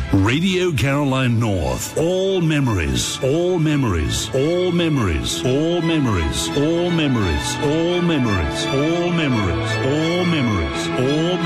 Radio Caroline North. All memories, all memories, all memories, all memories, all memories, all memories, all memories, all memories, all memories.